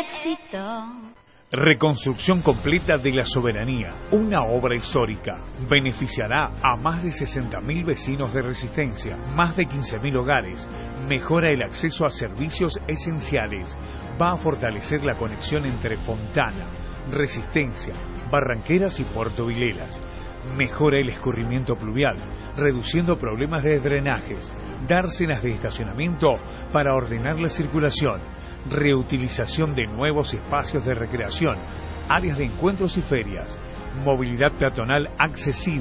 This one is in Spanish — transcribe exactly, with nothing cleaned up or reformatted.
éxito. Reconstrucción completa de la Soberanía, una obra histórica. Beneficiará a más de sesenta mil vecinos de Resistencia, más de quince mil hogares, mejora el acceso a servicios esenciales, va a fortalecer la conexión entre Fontana, Resistencia, Barranqueras y Puerto Vilelas, mejora el escurrimiento pluvial, reduciendo problemas de drenajes, dársenas de estacionamiento para ordenar la circulación, reutilización de nuevos espacios de recreación, áreas de encuentros y ferias, movilidad peatonal accesible.